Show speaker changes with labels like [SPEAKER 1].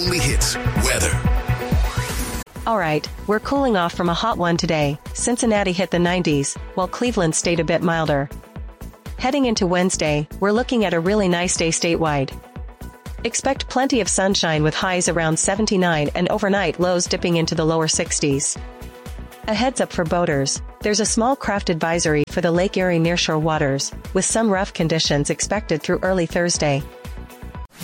[SPEAKER 1] only hits weather.
[SPEAKER 2] Alright, we're cooling off from a hot one today. Cincinnati hit the 90s, while Cleveland stayed a bit milder. Heading into Wednesday, we're looking at a really nice day statewide. Expect plenty of sunshine with highs around 79 and overnight lows dipping into the lower 60s. A heads up for boaters, there's a small craft advisory for the Lake Erie nearshore waters, with some rough conditions expected through early Thursday.